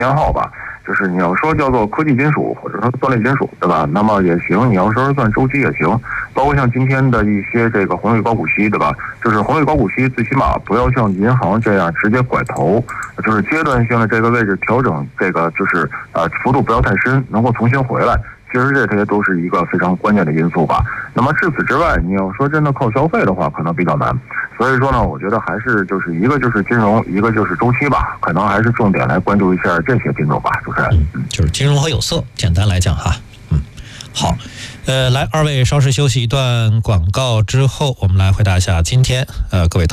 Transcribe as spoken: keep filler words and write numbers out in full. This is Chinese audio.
偏好吧。就是你要说叫做科技金属或者说锻炼金属，对吧？那么也行，你要说算周期也行。包括像今天的一些这个红利高股息，对吧？就是红利高股息最起码不要像银行这样直接拐头，就是阶段性的这个位置调整，这个就是呃幅度不要太深，能够重新回来。其实这些都是一个非常关键的因素吧。那么至此之外，你要说真的靠消费的话，可能比较难。所以说呢，我觉得还是就是一个就是金融，一个就是周期吧，可能还是重点来关注一下这些品种吧，主持人。 嗯，就是金融和有色，简单来讲哈。嗯，好，呃，来二位稍事休息一段广告之后，我们来回答一下今天呃各位。